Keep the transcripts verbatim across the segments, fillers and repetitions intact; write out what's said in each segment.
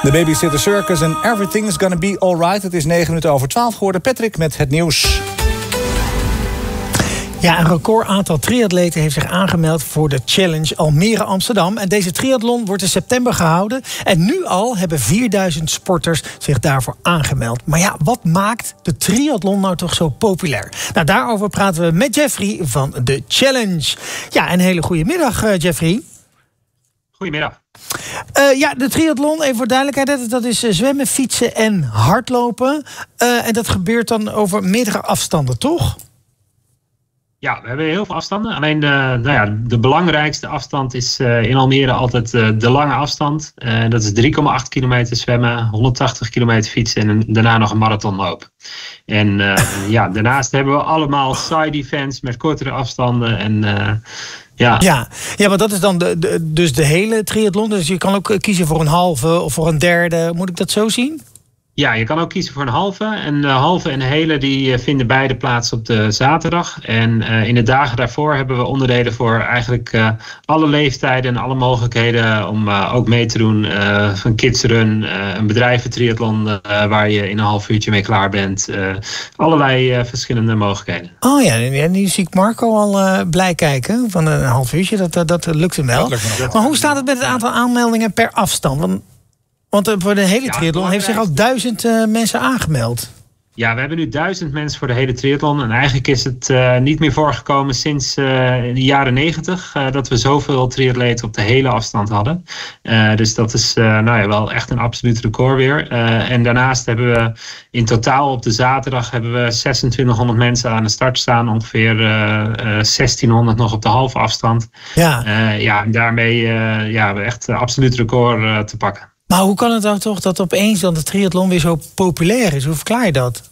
De Babysitter Circus en Everything's Gonna Be Alright. Het is negen minuten over twaalf geworden. Patrick met het nieuws. Ja, een record aantal triatleten heeft zich aangemeld voor de Challenge Almere Amsterdam. En deze triathlon wordt in september gehouden. En nu al hebben vierduizend sporters zich daarvoor aangemeld. Maar ja, wat maakt de triathlon nou toch zo populair? Nou, daarover praten we met Jeffrey van de Challenge. Ja, een hele goede middag, uh, Jeffrey. Goedemiddag. Uh, ja, de triathlon, even voor duidelijkheid, dat is zwemmen, fietsen en hardlopen. Uh, en dat gebeurt dan over meerdere afstanden, toch? Ja, we hebben heel veel afstanden. Alleen de, nou ja, de belangrijkste afstand is uh, in Almere altijd uh, de lange afstand. Uh, dat is drie komma acht kilometer zwemmen, honderdtachtig kilometer fietsen en een, daarna nog een marathonloop. En uh, ja, daarnaast hebben we allemaal side events met kortere afstanden en... Uh, Ja. Ja, ja, maar dat is dan de, de, dus de hele triathlon. Dus je kan ook kiezen voor een halve of voor een derde. Moet ik dat zo zien? Ja, je kan ook kiezen voor een halve. En de halve en de hele die vinden beide plaats op de zaterdag. En uh, in de dagen daarvoor hebben we onderdelen voor eigenlijk uh, alle leeftijden en alle mogelijkheden om uh, ook mee te doen. Uh, van kidsrun, uh, een bedrijventriathlon uh, waar je in een half uurtje mee klaar bent. Uh, allerlei uh, verschillende mogelijkheden. Oh ja, en nu zie ik Marco al uh, blij kijken. Van een half uurtje, dat, dat, dat lukt hem wel. Lukt hem. Maar hoe staat het met het aantal aanmeldingen per afstand? Want Want voor de hele triathlon ja, heeft zich al duizend uh, mensen aangemeld. Ja, we hebben nu duizend mensen voor de hele triathlon. En eigenlijk is het uh, niet meer voorgekomen sinds uh, de jaren negentig... Uh, dat we zoveel triatleten op de hele afstand hadden. Uh, dus dat is uh, nou ja, wel echt een absoluut record weer. Uh, en daarnaast hebben we in totaal op de zaterdag... hebben we zesentwintighonderd mensen aan de start staan. Ongeveer uh, uh, zestienhonderd nog op de halve afstand. Ja, uh, ja en daarmee uh, ja, we echt een absoluut record uh, te pakken. Maar hoe kan het dan toch dat opeens dan de triathlon weer zo populair is? Hoe verklaar je dat?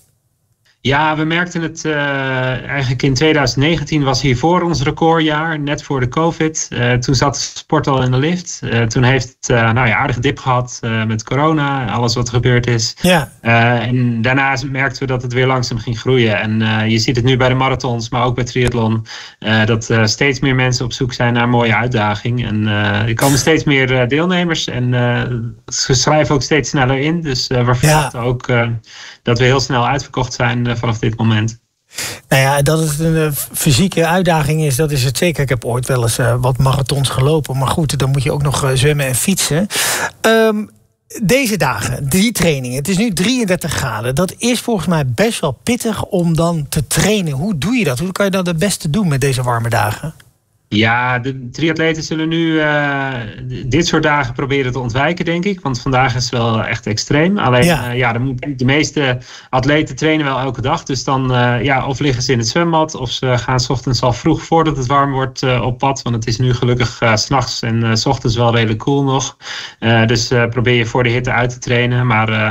Ja, we merkten het uh, eigenlijk in twintig negentien was hiervoor ons recordjaar, net voor de COVID. Uh, toen zat de sport al in de lift. Uh, toen heeft het uh, nou ja, aardige dip gehad uh, met corona, alles wat er gebeurd is. Ja. Uh, en daarna merkten we dat het weer langzaam ging groeien. En uh, je ziet het nu bij de marathons, maar ook bij triathlon. Uh, dat uh, steeds meer mensen op zoek zijn naar een mooie uitdaging. En uh, er komen steeds meer uh, deelnemers en uh, ze schrijven ook steeds sneller in. Dus uh, we verwachten ja. ook uh, dat we heel snel uitverkocht zijn uh, vanaf dit moment. Nou ja, dat het een uh, fysieke uitdaging is, dat is het zeker. Ik heb ooit wel eens uh, wat marathons gelopen. Maar goed, dan moet je ook nog uh, zwemmen en fietsen. Um, deze dagen, die trainingen. Het is nu drieëndertig graden. Dat is volgens mij best wel pittig om dan te trainen. Hoe doe je dat? Hoe kan je dat het beste doen met deze warme dagen? Ja, de triatleten zullen nu uh, dit soort dagen proberen te ontwijken, denk ik. Want vandaag is het wel echt extreem. Alleen, ja, uh, ja de, de meeste atleten trainen wel elke dag. Dus dan, uh, ja, of liggen ze in het zwembad, of ze gaan 's ochtends al vroeg voordat het warm wordt uh, op pad. Want het is nu gelukkig uh, 's nachts en uh, 's ochtends wel redelijk koel nog. Uh, dus uh, probeer je voor de hitte uit te trainen. Maar uh,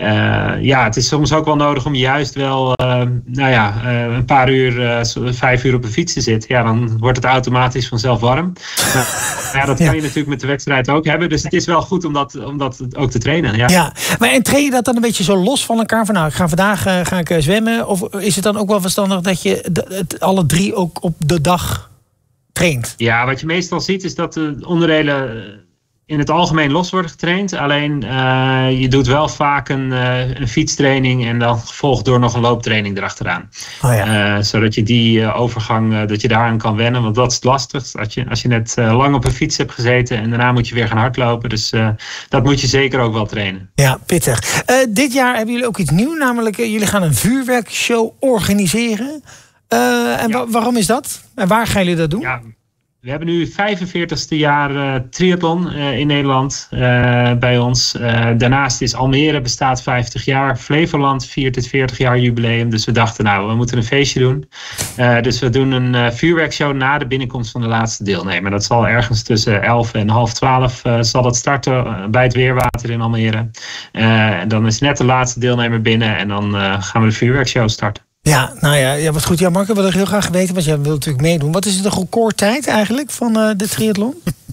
uh, ja, het is soms ook wel nodig om juist wel, uh, nou ja, uh, een paar uur, uh, vijf uur op een fiets te zitten. Ja, dan wordt het automatisch vanzelf warm. Nou, ja, dat kan ja. je natuurlijk met de wedstrijd ook hebben. Dus het is wel goed om dat, om dat ook te trainen. Ja. Ja, maar en train je dat dan een beetje zo los van elkaar? Van nou, ik ga vandaag uh, ga ik, uh, zwemmen. Of is het dan ook wel verstandig dat je de, het alle drie ook op de dag traint? Ja, wat je meestal ziet is dat de onderdelen in het algemeen los worden getraind. Alleen uh, je doet wel vaak een, uh, een fietstraining en dan gevolgd door nog een looptraining erachteraan. Oh ja. uh, zodat je die uh, overgang, uh, dat je daaraan kan wennen. Want dat is lastig. Als je, als je net uh, lang op een fiets hebt gezeten en daarna moet je weer gaan hardlopen. Dus uh, dat moet je zeker ook wel trainen. Ja, pittig. Uh, dit jaar hebben jullie ook iets nieuws. Namelijk, uh, jullie gaan een vuurwerkshow organiseren. Uh, en ja. wa- waarom is dat? En waar gaan jullie dat doen? Ja. We hebben nu het vijfenveertigste jaar uh, triathlon uh, in Nederland uh, bij ons. Uh, daarnaast is Almere bestaat vijftig jaar. Flevoland viert het veertig jaar jubileum. Dus we dachten, nou, we moeten een feestje doen. Uh, dus we doen een uh, vuurwerkshow na de binnenkomst van de laatste deelnemer. Dat zal ergens tussen elf en half twaalf uh, zal dat starten uh, bij het Weerwater in Almere. Uh, en dan is net de laatste deelnemer binnen en dan uh, gaan we de vuurwerkshow starten. Ja, nou ja, ja, wat goed. Ja, Marco, wil ik heel graag weten, want jij wilt natuurlijk meedoen. Wat is de recordtijd eigenlijk van uh, de triathlon?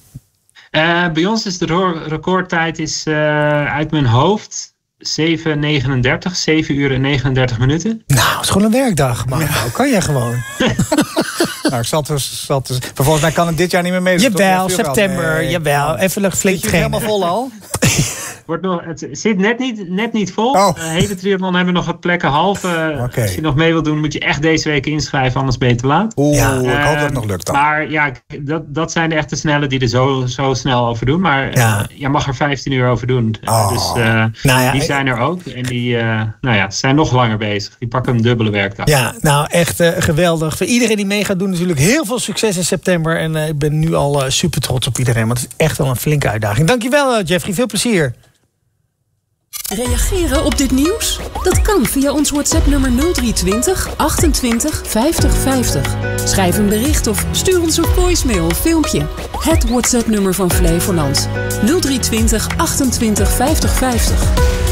Uh, bij ons is de recordtijd is, uh, uit mijn hoofd zeven negenendertig, zeven uur en negenendertig minuten. Nou, het is gewoon een werkdag, maar ja. kan jij gewoon. Nou, ik zal het dus, zal het dus, volgens mij kan het dit jaar niet meer meedoen. Jawel, september, nee. jawel. Even een flink trainen. Helemaal vol al? Wordt nog, het zit net niet, net niet vol. Oh. De hele triathlon hebben nog wat plekken half. Uh, okay. Als je nog mee wil doen, moet je echt deze week inschrijven, anders ben je te laat. Oeh, ja. ik hoop dat het nog lukt dan. Maar ja, dat, dat zijn de echte snelle die er zo, zo snel over doen. Maar ja. uh, je mag er vijftien uur over doen. Oh. Dus uh, nou ja, die zijn er ook. En die uh, nou ja, zijn nog langer bezig. Die pakken een dubbele werkdag. Ja, nou echt uh, geweldig. Voor iedereen die mee gaat doen natuurlijk heel veel succes in september. En uh, ik ben nu al uh, super trots op iedereen. Want het is echt wel een flinke uitdaging. Dankjewel uh, Jeffrey, veel plezier. Reageren op dit nieuws? Dat kan via ons WhatsApp-nummer nul drie twintig achtentwintig vijftig vijftig. Schrijf een bericht of stuur ons een voicemail of filmpje. Het WhatsApp-nummer van Flevoland. nul drie twintig achtentwintig vijftig vijftig.